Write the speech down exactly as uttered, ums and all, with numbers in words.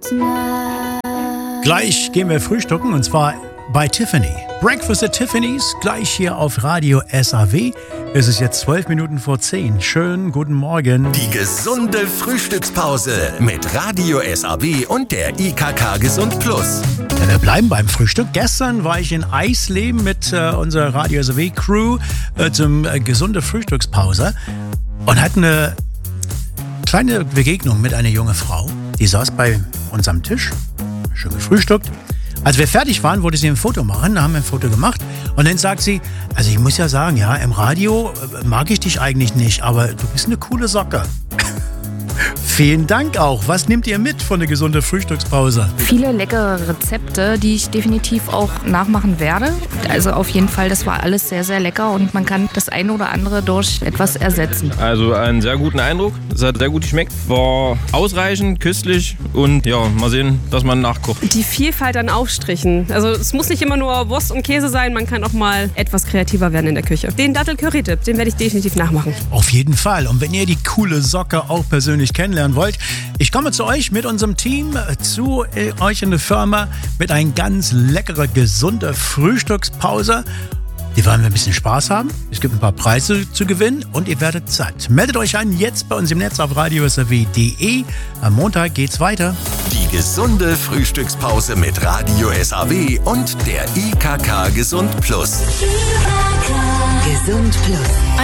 Gleich gehen wir frühstücken und zwar bei Tiffany. Breakfast at Tiffany's, gleich hier auf Radio S A W. Es ist jetzt zwölf Minuten vor zehn. Schönen guten Morgen. Die gesunde Frühstückspause mit Radio S A W und der I K K Gesund Plus. Ja, wir bleiben beim Frühstück. Gestern war ich in Eisleben mit äh, unserer Radio S A W Crew äh, zum äh, gesunde Frühstückspause und hatten eine kleine Begegnung mit einer jungen Frau. Die saß bei uns am Tisch, schön gefrühstückt. Als wir fertig waren, wollte sie ein Foto machen, da haben wir ein Foto gemacht und dann sagt sie, also ich muss ja sagen, ja, im Radio mag ich dich eigentlich nicht, aber du bist eine coole Socke. Vielen Dank auch. Was nehmt ihr mit von der gesunden Frühstückspause? Viele leckere Rezepte, die ich definitiv auch nachmachen werde. Also auf jeden Fall, das war alles sehr, sehr lecker und man kann das eine oder andere durch etwas ersetzen. Also einen sehr guten Eindruck. Es hat sehr gut geschmeckt. War ausreichend, köstlich und ja, mal sehen, dass man nachkocht. Die Vielfalt an Aufstrichen. Also es muss nicht immer nur Wurst und Käse sein, man kann auch mal etwas kreativer werden in der Küche. Den Dattel-Curry-Tipp, den werde ich definitiv nachmachen. Auf jeden Fall. Und wenn ihr die coole Socke auch persönlich kennenlernen wollt, ich komme zu euch mit unserem Team, zu euch in der Firma mit einer ganz leckeren, gesunden Frühstückspause. Die wollen wir ein bisschen Spaß haben. Es gibt ein paar Preise zu gewinnen und ihr werdet satt. Meldet euch an jetzt bei uns im Netz auf radio s a w punkt d e. Am Montag geht's weiter. Die gesunde Frühstückspause mit Radio S A W und der I K K Gesund Plus. Gesund Plus.